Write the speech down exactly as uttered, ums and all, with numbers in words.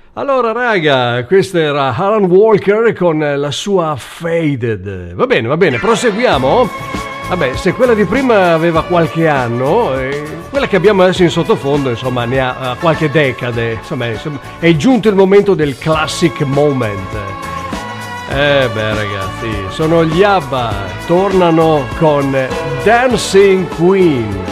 Allora raga, questo era Alan Walker con la sua Faded. Va bene, va bene, proseguiamo. Vabbè, se quella di prima aveva qualche anno, eh, quella che abbiamo adesso in sottofondo, insomma, ne ha, ha qualche decade. Insomma, insomma, è giunto il momento del classic moment. Eh beh ragazzi, sono gli ABBA, tornano con Dancing Queen.